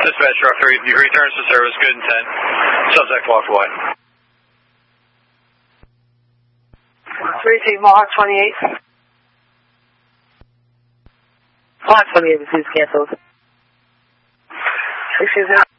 Dispatch truck 3, you returns to service, good intent. Subject walked away. 3 Mohawk 28. Mohawk 28 is canceled. Excuse me.